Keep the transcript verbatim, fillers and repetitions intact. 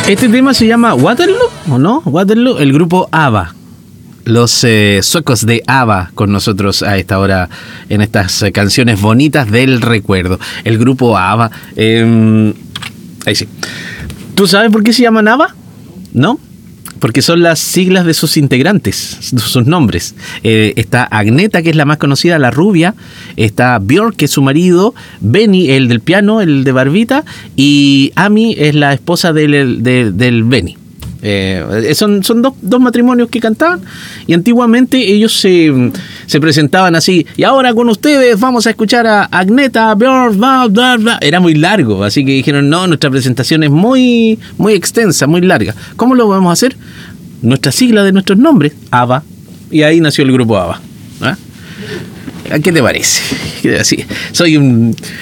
Este tema se llama Waterloo, ¿o no? Waterloo, el grupo ABBA. Los eh, suecos de ABBA con nosotros a esta hora en estas eh, canciones bonitas del recuerdo. El grupo ABBA. Eh, ahí sí. ¿Tú sabes por qué se llaman ABBA? ¿No? Porque son las siglas de sus integrantes, sus nombres. Eh, está Agneta, que es la más conocida, la rubia. Está Björk, que es su marido. Benny, el del piano, el de barbita. Y Amy es la esposa del, del, del Benny. Eh, son son dos, dos matrimonios que cantaban. Y antiguamente ellos se, se presentaban así. Y ahora con ustedes vamos a escuchar a Agneta, Björk, bla, bla, bla. Era muy largo, así que dijeron, no, nuestra presentación es muy, muy extensa, muy larga. ¿Cómo lo podemos hacer? Nuestra sigla de nuestros nombres, ABBA. Y ahí nació el grupo ABBA. ¿Ah? ¿Qué te parece? Así, soy un...